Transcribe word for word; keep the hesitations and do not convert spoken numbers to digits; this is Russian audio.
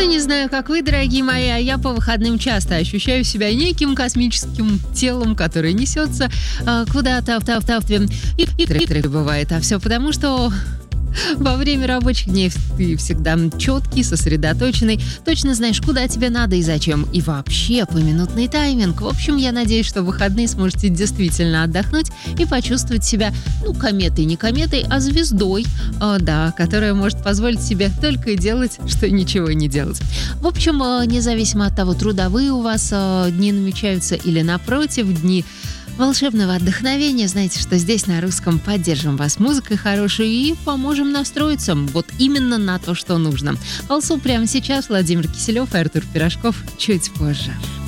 Ну, не знаю, как вы, дорогие мои, а я по выходным часто ощущаю себя неким космическим телом, которое несется э, куда-то, в, в, в, и, и, и, и бывает. А все потому, что во время рабочих дней ты всегда четкий, сосредоточенный, точно знаешь, куда тебе надо и зачем. И вообще поминутный тайминг. В общем, я надеюсь, что в выходные сможете действительно отдохнуть и почувствовать себя, ну, кометой, не кометой, а звездой, э, да, которая может позволить себе только и делать, что ничего не делать. В общем, э, независимо от того, трудовые у вас э, дни намечаются или, напротив, дни волшебного отдохновения, знаете, что здесь на русском поддержим вас музыкой хорошей и поможем настроиться вот именно на то, что нужно. Алсу прямо сейчас Владимир Киселев и Артур Пирожков чуть позже.